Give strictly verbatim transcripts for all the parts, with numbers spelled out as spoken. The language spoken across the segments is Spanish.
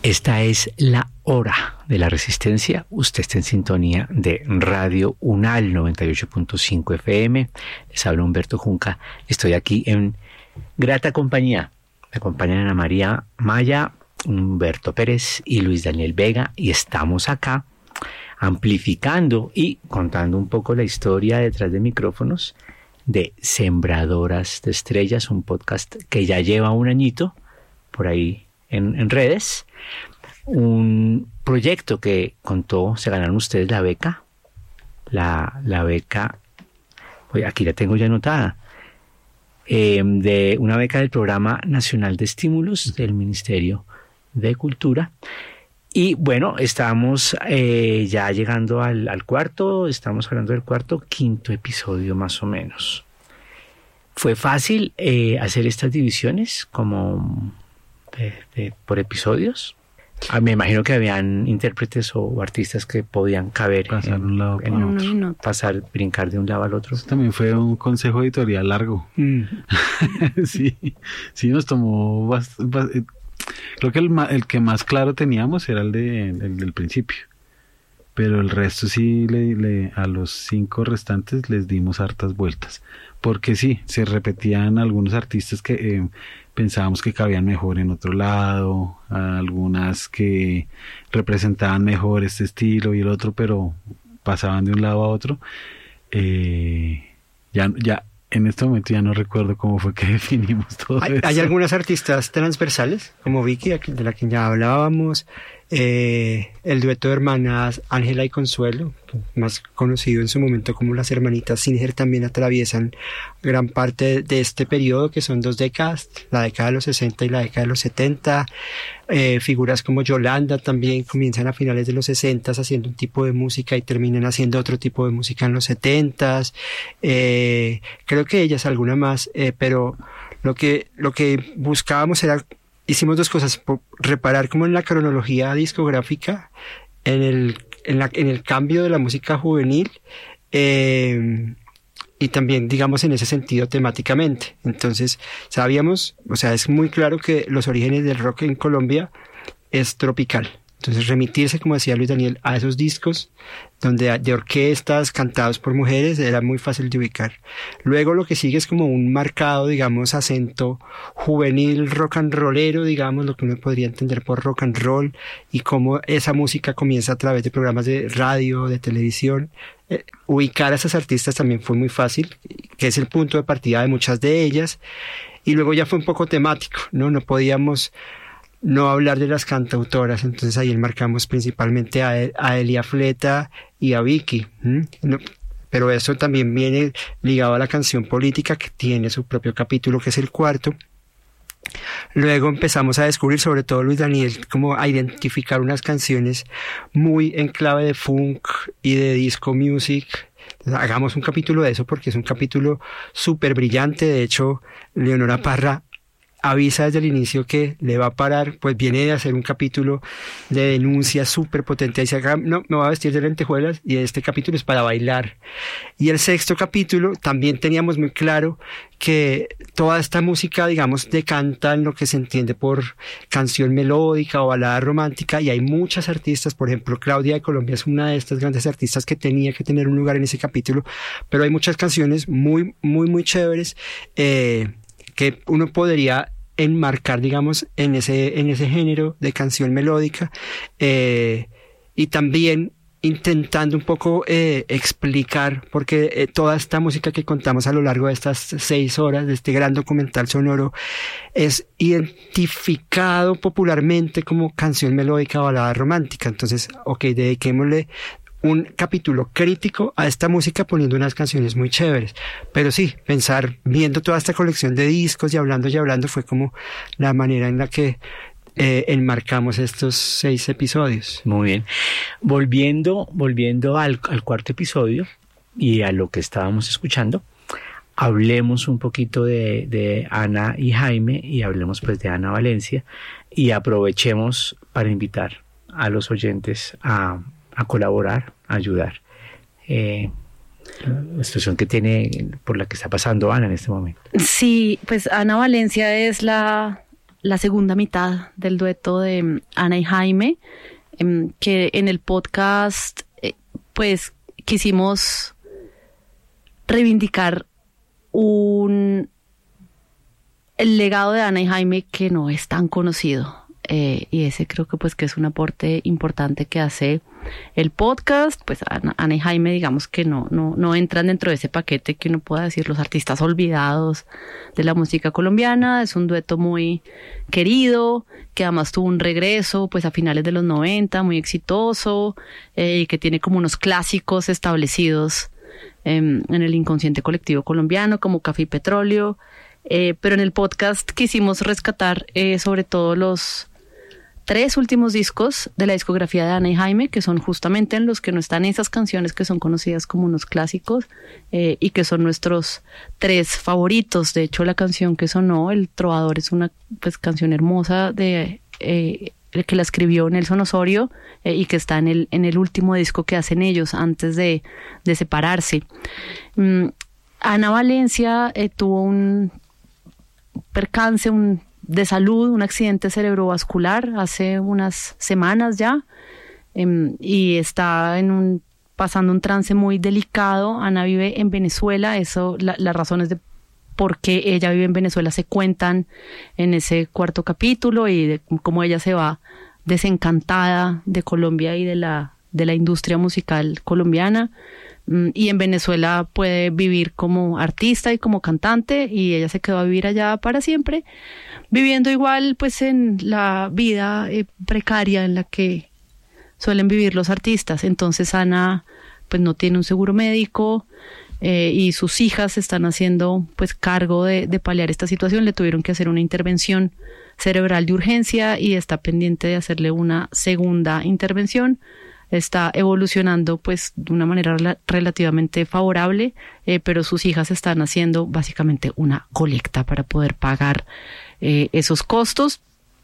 Esta es la hora de la resistencia. Usted está en sintonía de Radio UNAL noventa y ocho punto cinco F M. Les habla Humberto Junca. Estoy aquí en grata compañía. Me acompañan Ana María Maya, Humberto Pérez y Luis Daniel Vega. Y estamos acá amplificando y contando un poco la historia detrás de micrófonos de Sembradoras de Estrellas, un podcast que ya lleva un añito por ahí en, en redes. Un proyecto que contó, se ganaron ustedes la beca, la, la beca, pues aquí la tengo ya anotada, eh, de una beca del Programa Nacional de Estímulos del Ministerio de Cultura. Y bueno, estamos eh, ya llegando al, al cuarto, estamos hablando del cuarto, quinto episodio más o menos. ¿Fue fácil eh, hacer estas divisiones como de, de, por episodios? Ah, me imagino que habían intérpretes o artistas que podían caber pasar en, un lado en para otro, otro. pasar, brincar de un lado al otro. Eso también fue un consejo editorial largo. Mm. sí, sí nos tomó bast- bast- creo que el, ma- el que más claro teníamos era el, de, el del principio, pero el resto sí le, le, a los cinco restantes les dimos hartas vueltas, porque sí, se repetían algunos artistas que eh, pensábamos que cabían mejor en otro lado, algunas que representaban mejor este estilo y el otro, pero pasaban de un lado a otro. Eh, ya, ya en este momento ya no recuerdo cómo fue que definimos todo ¿Hay, eso. hay algunas artistas transversales, como Vicky, de la que ya hablábamos, eh, el dueto de hermanas Ángela y Consuelo, más conocido en su momento como las hermanitas Singer, también atraviesan gran parte de este periodo, que son dos décadas, la década de los sesenta y la década de los setenta. Eh, figuras como Yolanda también comienzan a finales de los sesenta haciendo un tipo de música y terminan haciendo otro tipo de música en los setenta. Eh, creo que ellas, alguna más, eh, pero lo que, lo que buscábamos era, hicimos dos cosas: reparar como en la cronología discográfica, en el, en la, en el cambio de la música juvenil, eh, y también, digamos, en ese sentido temáticamente. Entonces, sabíamos, o sea, es muy claro que los orígenes del rock en Colombia es tropical. Entonces, remitirse, como decía Luis Daniel, a esos discos donde de orquestas cantados por mujeres era muy fácil de ubicar. Luego lo que sigue es como un marcado, digamos, acento juvenil rock and rollero, digamos, lo que uno podría entender por rock and roll, y cómo esa música comienza a través de programas de radio, de televisión. Eh, ubicar a esas artistas también fue muy fácil, que es el punto de partida de muchas de ellas. Y luego ya fue un poco temático, ¿no? No podíamos no hablar de las cantautoras, entonces ahí marcamos principalmente a, a Elia Fleta y a Vicky, ¿Mm? no, pero eso también viene ligado a la canción política, que tiene su propio capítulo, que es el cuarto. Luego empezamos a descubrir, sobre todo Luis Daniel, como a identificar unas canciones muy en clave de funk y de disco music. Entonces, hagamos un capítulo de eso, porque es un capítulo súper brillante. De hecho, Leonora Parra avisa desde el inicio que le va a parar, pues viene de hacer un capítulo de denuncia súper potente. Dice, no, me voy a vestir de lentejuelas, y este capítulo es para bailar. Y el sexto capítulo también teníamos muy claro que toda esta música, digamos, decanta en lo que se entiende por canción melódica o balada romántica, y hay muchas artistas, por ejemplo, Claudia de Colombia es una de estas grandes artistas que tenía que tener un lugar en ese capítulo, pero hay muchas canciones muy, muy, muy chéveres, eh, que uno podría enmarcar, digamos, en ese, en ese género de canción melódica, eh, y también intentando un poco eh, explicar, porque eh, toda esta música que contamos a lo largo de estas seis horas, de este gran documental sonoro, es identificado popularmente como canción melódica o balada romántica. Entonces, ok, dediquémosle un capítulo crítico a esta música poniendo unas canciones muy chéveres. Pero sí, pensar, viendo toda esta colección de discos y hablando y hablando, fue como la manera en la que eh, enmarcamos estos seis episodios. Muy bien. Volviendo, volviendo al, al cuarto episodio y a lo que estábamos escuchando, hablemos un poquito de, de Ana y Jaime, y hablemos pues de Ana Valencia, y aprovechemos para invitar a los oyentes a a colaborar, a ayudar. Eh, la situación que tiene, por la que está pasando Ana en este momento. Sí, pues Ana Valencia es la la segunda mitad del dueto de Ana y Jaime, eh, que en el podcast eh, pues quisimos reivindicar un el legado de Ana y Jaime que no es tan conocido. Eh, y ese creo que pues que es un aporte importante que hace el podcast. Pues Ana, Ana y Jaime digamos que no, no, no entran dentro de ese paquete que uno pueda decir los artistas olvidados de la música colombiana. Es un dueto muy querido, que además tuvo un regreso pues a finales de los noventa, muy exitoso, eh, y que tiene como unos clásicos establecidos eh, en el inconsciente colectivo colombiano como Café y Petróleo. Eh, pero en el podcast quisimos rescatar eh, sobre todo los tres últimos discos de la discografía de Ana y Jaime, que son justamente en los que no están esas canciones que son conocidas como unos clásicos, eh, y que son nuestros tres favoritos. De hecho, la canción que sonó, El Trovador, es una pues canción hermosa de eh, que la escribió Nelson Osorio, eh, y que está en el, en el último disco que hacen ellos antes de, de separarse. Mm, Ana Valencia eh, tuvo un percance, un de salud, un accidente cerebrovascular hace unas semanas ya, eh, y está en un, pasando un trance muy delicado. Ana vive en Venezuela, eso, la, las razones de por qué ella vive en Venezuela se cuentan en ese cuarto capítulo, y de cómo ella se va desencantada de Colombia y de la, de la industria musical colombiana. Y en Venezuela puede vivir como artista y como cantante, y ella se quedó a vivir allá para siempre, viviendo igual pues en la vida eh, precaria en la que suelen vivir los artistas. Entonces Ana pues no tiene un seguro médico, eh, y sus hijas se están haciendo pues cargo de, de paliar esta situación. Le tuvieron que hacer una intervención cerebral de urgencia y está pendiente de hacerle una segunda intervención. Está evolucionando pues de una manera rel- relativamente favorable, eh, pero sus hijas están haciendo básicamente una colecta para poder pagar eh, esos costos.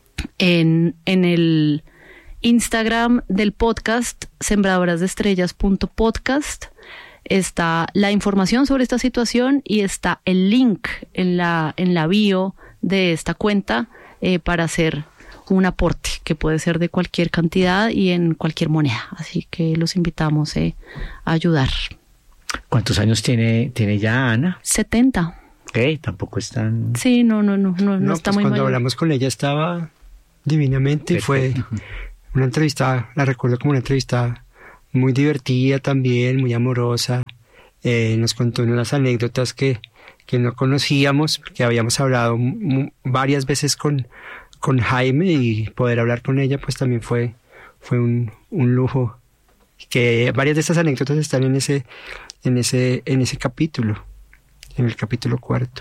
En, en el Instagram del podcast, sembradoras de estrellas punto podcast, está la información sobre esta situación y está el link en la, en la bio de esta cuenta eh, para hacer un aporte que puede ser de cualquier cantidad y en cualquier moneda. Así que los invitamos eh, a ayudar. ¿Cuántos años tiene, tiene ya Ana? setenta. Ok, tampoco es tan... Sí, no, no, no, no, no, No, está pues muy cuando mayor. hablamos con ella estaba divinamente. Fue una entrevista, la recuerdo como una entrevista muy divertida también, muy amorosa. Eh, nos contó unas anécdotas que, que no conocíamos, porque habíamos hablado m- varias veces con, con Jaime, y poder hablar con ella pues también fue, fue un, un lujo. Que varias de estas anécdotas están en ese, en ese, en ese capítulo, en el capítulo cuarto.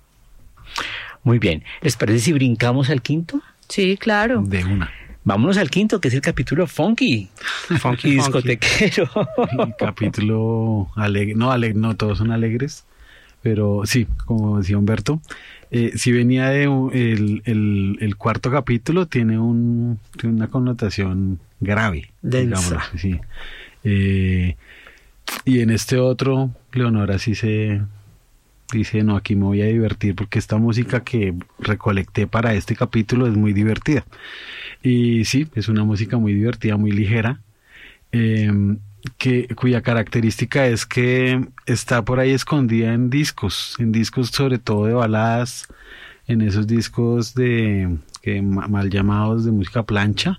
Muy bien. ¿Les parece si brincamos al quinto? Sí, claro. De una. Vámonos al quinto, que es el capítulo funky. Funky, Y discotequero. El capítulo alegre, no, alegre, no, todos son alegres, pero sí, como decía Humberto, eh, si venía de un- el, el, el cuarto capítulo, tiene, un, tiene una connotación grave, Densa. digámoslo así, sí. Eh, y en este otro, Leonora sí se dice, no, aquí me voy a divertir porque esta música que recolecté para este capítulo es muy divertida. Y sí, es una música muy divertida, muy ligera, eh, que, cuya característica es que está por ahí escondida en discos, en discos sobre todo de baladas, en esos discos de que ma- mal llamados de música plancha,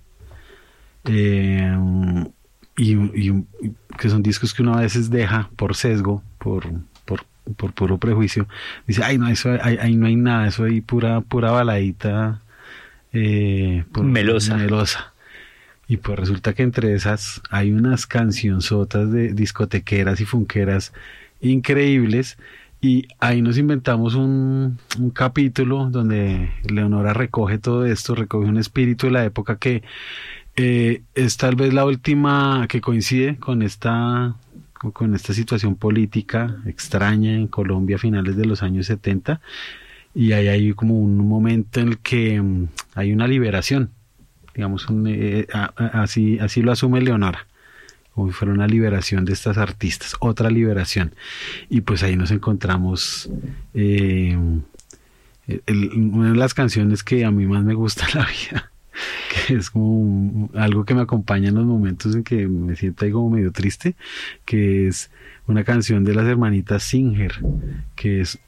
eh, y, y- y que son discos que uno a veces deja por sesgo, por, por, por puro prejuicio. Dice, ay no, eso ahí, ahí no hay nada, eso hay pura, pura baladita eh, por- Melosa. melosa. Y pues resulta que entre esas hay unas cancionzotas de discotequeras y funqueras increíbles, y ahí nos inventamos un, un capítulo donde Leonora recoge todo esto, recoge un espíritu de la época que eh, es tal vez la última que coincide con esta, con esta situación política extraña en Colombia a finales de los años setenta, y ahí hay como un momento en el que mm, hay una liberación, digamos, un, eh, a- a- así, así lo asume Leonora, como si fuera una liberación de estas artistas, otra liberación. Y pues ahí nos encontramos eh, el, el, una de las canciones que a mí más me gusta en la vida, que es como un, algo que me acompaña en los momentos en que me siento ahí como medio triste, que es una canción de las hermanitas Singer, que es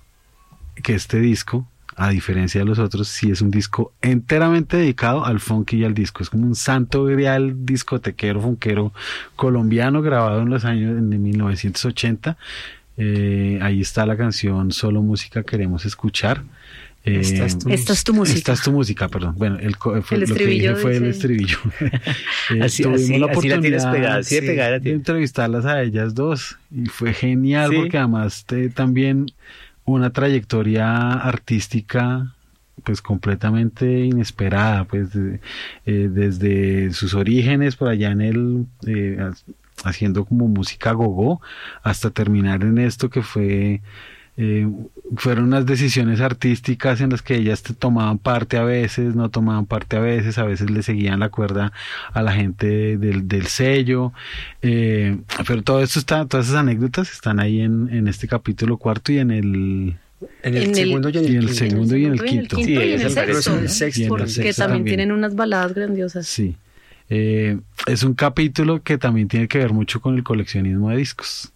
que este disco, a diferencia de los otros, sí es un disco enteramente dedicado al funk y al disco. Es como un santo grial discotequero, funkero colombiano, grabado en los años de mil novecientos ochenta. Eh, ahí está la canción Solo Música Queremos Escuchar. Eh, esta, es tu, esta es tu música. Esta es tu música, perdón. Bueno, el, fue, el lo que dije fue dice... el estribillo. eh, así, tuvimos así, la así oportunidad la tienes pegada, así de, sí, pegar de entrevistarlas a ellas dos y fue genial, ¿sí? Porque además te, también una trayectoria artística pues completamente inesperada, pues de, eh, desde sus orígenes por allá en el eh, haciendo como música gogó hasta terminar en esto que fue eh, fueron unas decisiones artísticas en las que ellas tomaban parte a veces, no tomaban parte a veces, a veces le seguían la cuerda a la gente del, del sello, eh, pero todo esto está, todas esas anécdotas están ahí en, en este capítulo cuarto y en el En el En segundo el- y en el, y en el quinto. segundo y en el quinto. Sí, Sí, y en el ese sexto, parece, ¿no? ¿no? El sexto, Y en el porque sexto también, también. tienen unas baladas grandiosas. Sí. Eh, es un capítulo que también tiene que ver mucho con el coleccionismo de discos.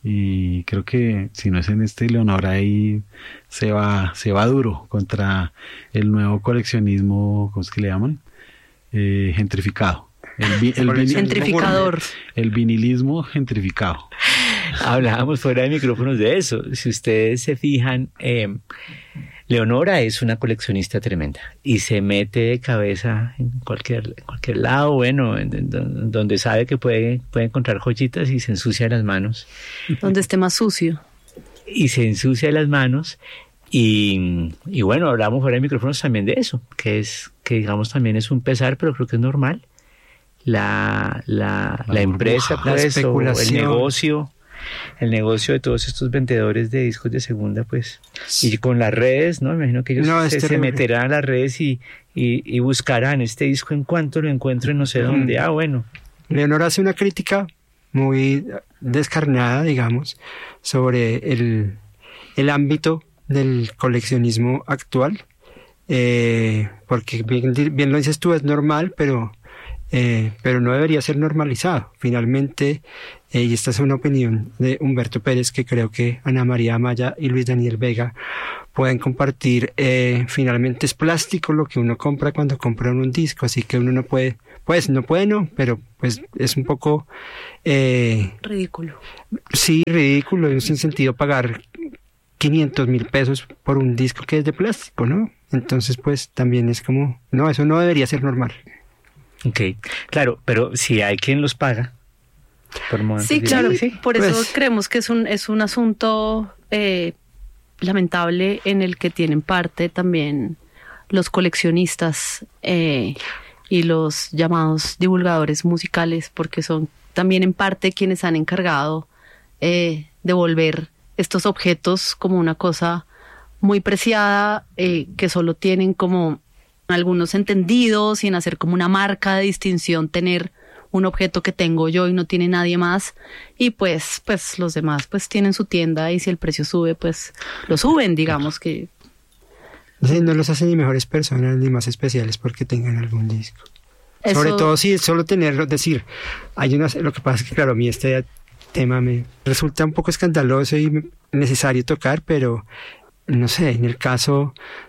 Y creo que si no es en este, Leonora ahí se va, se va duro contra el nuevo coleccionismo, ¿cómo es que le llaman? Eh, gentrificado. El, vi- el, vini- Gentrificador. el vinilismo gentrificado. Hablábamos fuera de micrófonos de eso. Si ustedes se fijan, eh, Leonora es una coleccionista tremenda y se mete de cabeza en cualquier, en cualquier lado, bueno, en, en, en donde sabe que puede, puede encontrar joyitas y se ensucia las manos. Donde esté más sucio. Y se ensucia las manos. Y, y bueno, hablamos fuera de micrófonos también de eso, que es que digamos también es un pesar, pero creo que es normal. La, la, La la empresa, burbuja. La pues, o el especulación. negocio, el negocio de todos estos vendedores de discos de segunda, pues, y con las redes, ¿no? Me imagino que ellos No, es se, se terrible. meterán a las redes y, y, y buscarán este disco en cuanto lo encuentren, no sé dónde. Ah, bueno. Leonora hace una crítica muy descarnada, digamos, sobre el, el ámbito del coleccionismo actual, eh, porque bien, bien lo dices tú, es normal, pero, eh, pero no debería ser normalizado. Finalmente, eh, y esta es una opinión de Humberto Pérez, que creo que Ana María Amaya y Luis Daniel Vega pueden compartir, eh, finalmente es plástico lo que uno compra cuando compra un disco, así que uno no puede, pues no puede no, pero pues es un poco, eh, Ridículo. sí, ridículo, en ese sentido pagar quinientos mil pesos por un disco que es de plástico, ¿no? Entonces pues también es como, no, eso no debería ser normal. Ok, claro, pero si hay quien los paga. Por momentos Sí, dirán claro. que sí. Por eso Pues- creemos que es un, es un asunto eh, lamentable en el que tienen parte también los coleccionistas eh, y los llamados divulgadores musicales, porque son también en parte quienes han encargado eh, de volver estos objetos como una cosa muy preciada, eh, que solo tienen como algunos entendidos y en hacer como una marca de distinción tener un objeto que tengo yo y no tiene nadie más, y pues pues los demás pues tienen su tienda y si el precio sube pues lo suben, digamos que Sí, no los hace ni mejores personas ni más especiales porque tengan algún disco. eso- Sobre todo si es solo tenerlo, decir, hay una, lo que pasa es que claro, a mí este tema me resulta un poco escandaloso y me- necesario tocar, pero no sé, en el caso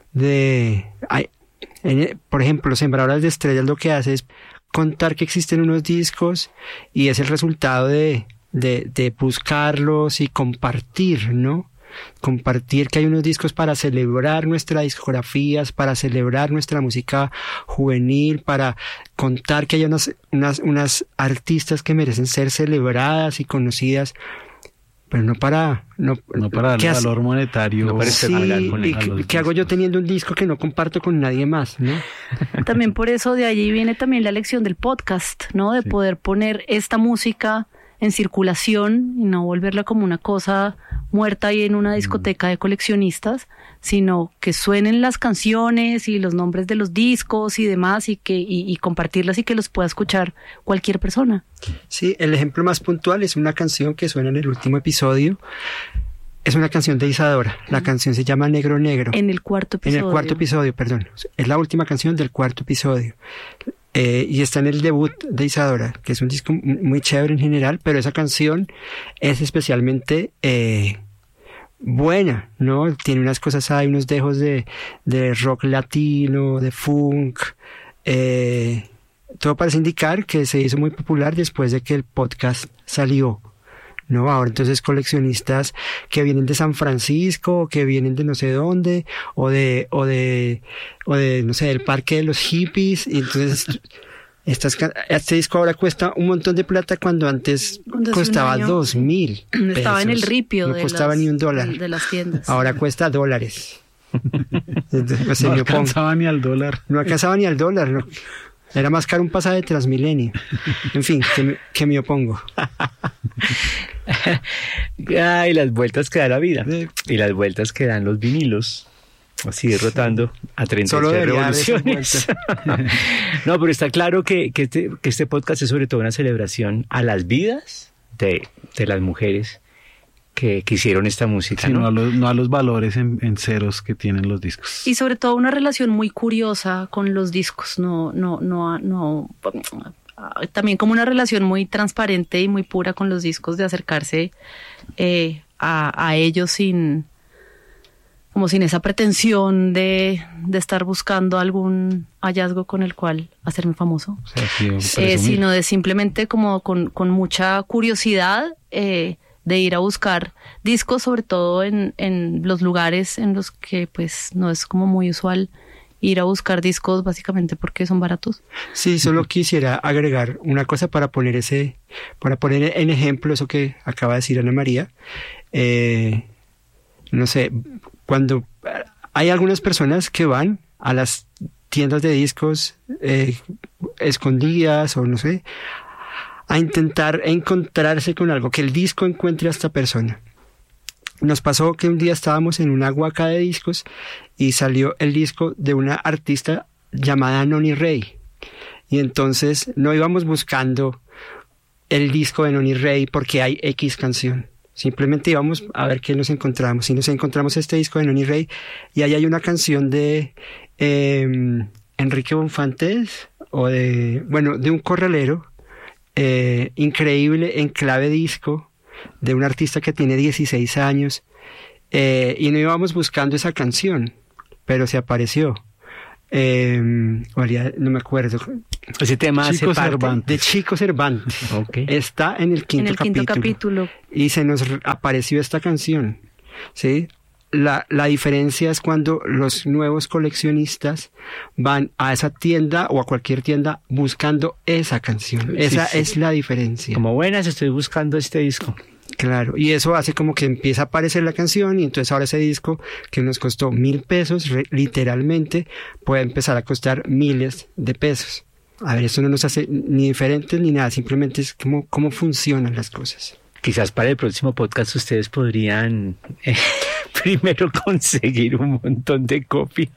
de, hay, en- por ejemplo, Sembradoras de Estrellas lo que hace es contar que existen unos discos y es el resultado de, de, de buscarlos y compartir, ¿no? Compartir que hay unos discos para celebrar nuestras discografías, para celebrar nuestra música juvenil, para contar que hay unas, unas, unas artistas que merecen ser celebradas y conocidas, pero no para... No, No para darle ¿qué hace? valor monetario. No para Sí, especular con y el- a ¿qué- los ¿qué hago yo discos. teniendo un disco que no comparto con nadie más, no? también por eso de allí viene también la lección del podcast, ¿no? De Sí. poder poner esta música en circulación y no volverla como una cosa muerta ahí en una discoteca de coleccionistas, sino que suenen las canciones y los nombres de los discos y demás y que y, y compartirlas y que los pueda escuchar cualquier persona. Sí, el ejemplo más puntual es una canción que suena en el último episodio, es una canción de Isadora. La canción se llama Negro Negro. En el cuarto episodio. En el cuarto episodio, perdón. Es la última canción del cuarto episodio. Eh, y está en el debut de Isadora, que es un disco muy chévere en general, pero esa canción es especialmente eh, buena, ¿no? Tiene unas cosas, hay unos dejos de, de rock latino, de funk. Eh, todo parece indicar que se hizo muy popular después de que el podcast salió, ¿no? Ahora entonces coleccionistas que vienen de San Francisco, que vienen de no sé dónde, o de, o de, o de, no sé, del parque de los hippies, y entonces estas, este disco ahora cuesta un montón de plata cuando antes Cuando hace costaba un año, dos mil pesos. Estaba en el ripio no de, costaba las, ni un dólar. de las tiendas. Ahora cuesta dólares. Entonces, pues, No me opongo. alcanzaba ni al dólar. No alcanzaba ni al dólar, no. Era más caro un pasaje de Transmilenio. En fin, que me, que me opongo. Ay, las vueltas que da la vida. Y las vueltas que dan los vinilos. Así rotando a treinta y Solo tres debería dar esas revoluciones. No, pero está claro que, que, este, que este podcast es sobre todo una celebración a las vidas de, de las mujeres que, que hicieron esta música, Sí, ¿no? no, a los, no a los valores en, en ceros que tienen los discos. Y sobre todo una relación muy curiosa con los discos, no, no, no, no, también como una relación muy transparente y muy pura con los discos, de acercarse eh, a, a ellos sin, como sin esa pretensión de, de estar buscando algún hallazgo con el cual hacerme famoso, O sea, sí, eh, presumir. sino de simplemente como con, con mucha curiosidad, eh, de ir a buscar discos, sobre todo en, en los lugares en los que pues no es como muy usual ir a buscar discos, básicamente porque son baratos. Sí, solo quisiera agregar una cosa para poner ese, para poner en ejemplo eso que acaba de decir Ana María. Eh, no sé, cuando hay algunas personas que van a las tiendas de discos eh, escondidas o no sé, a intentar encontrarse con algo, que el disco encuentre a esta persona. Nos pasó que un día estábamos en una huaca de discos y salió el disco de una artista llamada Noni Rey. Y entonces no íbamos buscando el disco de Noni Rey porque hay X canción. Simplemente íbamos a ver qué nos encontramos. Y nos encontramos este disco de Noni Rey y ahí hay una canción de eh, Enrique Bonfantes o de, bueno, de un corralero eh, increíble en clave disco, de un artista que tiene dieciséis años, eh, y no íbamos buscando esa canción, pero se apareció. Eh, no me acuerdo. Ese tema Chico hace parte Cervantes. De Chico Cervantes. Okay. Está en el quinto en el quinto capítulo. capítulo. Y se nos apareció esta canción. ¿Sí? La, la diferencia es cuando los nuevos coleccionistas van a esa tienda o a cualquier tienda buscando esa canción. Sí, Esa sí. es la diferencia. Como buenas, estoy buscando este disco. Claro, y eso hace como que empieza a aparecer la canción y entonces ahora ese disco que nos costó mil pesos, re- literalmente, puede empezar a costar miles de pesos. A ver, eso no nos hace ni diferentes ni nada, simplemente es como cómo funcionan las cosas. Quizás para el próximo podcast ustedes podrían eh, primero conseguir un montón de copias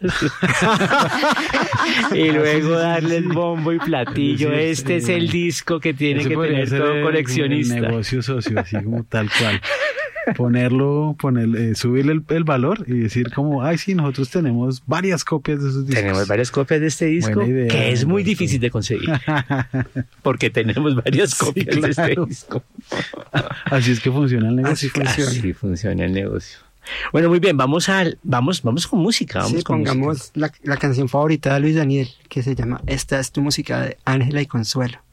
y luego darle el bombo y platillo. Sí, sí, este sí. es el disco que tiene Ese que podría tener ser todo el- coleccionista. El negocio socio, así como tal cual. Ponerlo, ponerle, eh, subirle el, el valor y decir como, ay sí, nosotros tenemos varias copias de esos discos. Tenemos varias copias de este disco, Buena idea, que es muy Humberto. difícil de conseguir, porque tenemos varias Sí, copias de este claro. disco. Así es que funciona el negocio. Así funciona. Así funciona el negocio. Bueno, muy bien, vamos al, vamos, vamos con música. Vamos Sí, con pongamos música. la, la canción favorita de Luis Daniel, que se llama Esta es tu música, de Ángela y Consuelo.